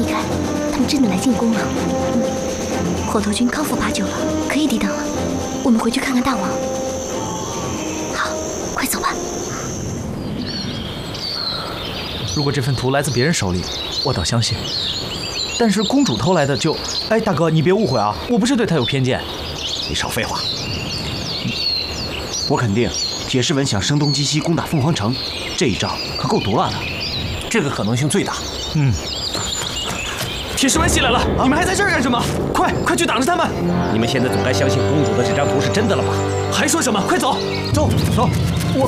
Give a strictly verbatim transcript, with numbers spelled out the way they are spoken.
离开，他们真的来进攻了。嗯，火头军康复八九了，可以抵挡了。我们回去看看大王。好，快走吧。 如果这份图来自别人手里，我倒相信。但是公主偷来的就……哎，大哥，你别误会啊，我不是对她有偏见。 你少废话。我肯定，铁狮文想声东击西攻打凤凰城，这一招可够毒辣的。 这个可能性最大。 嗯。铁狮文袭来了，你们还在这儿干什么？快快去挡着他们！ 你们现在总该相信公主的这张图是真的了吧？ 还说什么？快走！ 走走， 我。